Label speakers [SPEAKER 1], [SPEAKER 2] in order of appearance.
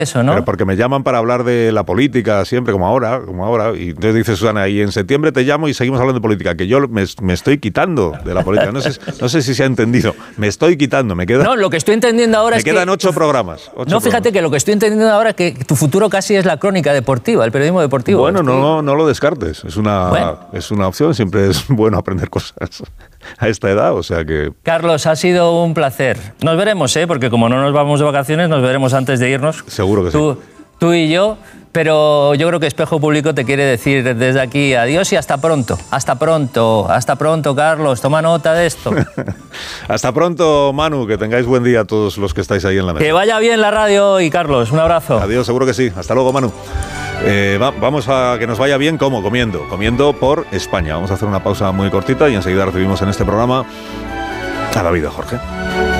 [SPEAKER 1] eso, ¿no?
[SPEAKER 2] Pero porque me llaman para hablar de la política siempre, como ahora. Y entonces dice Susana, y en septiembre te llamo y seguimos hablando de política, que yo me estoy quitando de la política. No sé si se ha entendido. Me estoy quitando, me queda...
[SPEAKER 1] No, lo que estoy entendiendo ahora es que...
[SPEAKER 2] Me quedan 8 programas.
[SPEAKER 1] Fíjate que lo que estoy entendiendo ahora es que tu futuro casi es la crónica deportiva, el periodismo deportivo.
[SPEAKER 2] Bueno, no lo descartes. Es una opción, siempre es bueno aprender cosas a esta edad, o sea que...
[SPEAKER 1] Carlos, ha sido un placer. Nos veremos, porque como no nos vamos de vacaciones, nos veremos antes de irnos.
[SPEAKER 2] Seguro que sí.
[SPEAKER 1] Tú y yo, pero yo creo que Espejo Público te quiere decir desde aquí adiós y hasta pronto. Hasta pronto, Carlos, toma nota de esto.
[SPEAKER 2] Hasta pronto, Manu, que tengáis buen día todos los que estáis ahí en la mesa.
[SPEAKER 1] Que vaya bien la radio y Carlos, un abrazo.
[SPEAKER 2] Adiós, seguro que sí. Hasta luego, Manu. Vamos a que nos vaya bien, ¿cómo? Comiendo por España. Vamos a hacer una pausa muy cortita y enseguida recibimos en este programa a David y Jorge.